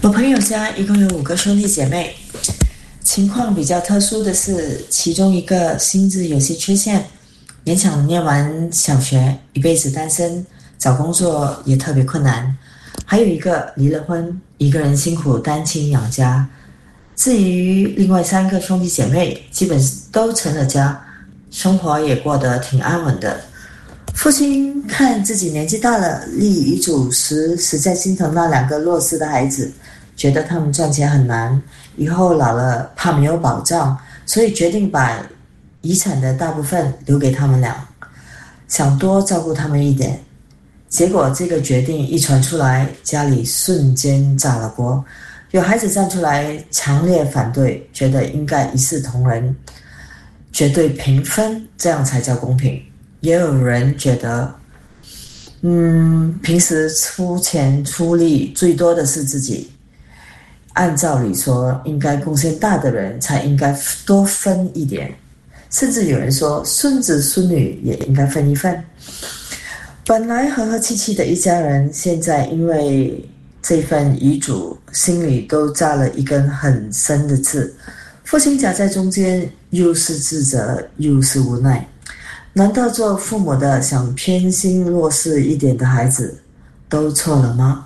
我朋友家一共有5个兄弟姐妹，情况比较特殊的是，其中一个心智有些缺陷，勉强念完小学，一辈子单身，找工作也特别困难。还有一个离了婚，一个人辛苦单亲养家。至于另外3个兄弟姐妹，基本都成了家，生活也过得挺安稳的。父亲看自己年纪大了，立遗嘱时实在心疼那2个弱势的孩子，觉得他们赚钱很难，以后老了怕没有保障，所以决定把遗产的大部分留给他们俩，想多照顾他们一点。结果这个决定一传出来，家里瞬间炸了锅。有孩子站出来强烈反对，觉得应该一视同仁，绝对平分，这样才叫公平。也有人觉得平时出钱出力最多的是自己，按照理说应该贡献大的人才应该多分一点，甚至有人说孙子孙女也应该分一份。本来和和气气的一家人，现在因为这份遗嘱心里都扎了一根很深的刺，父亲夹在中间，又是自责又是无奈。难道做父母的想偏心弱势一点的孩子都错了吗？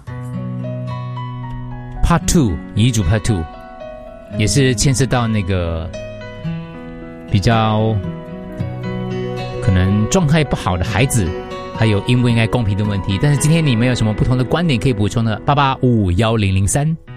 Part 2 遗嘱 Part 2也是牵涉到那个比较可能状态不好的孩子，还有应不应该公平的问题。但是今天你们有什么不同的观点可以补充的？88551003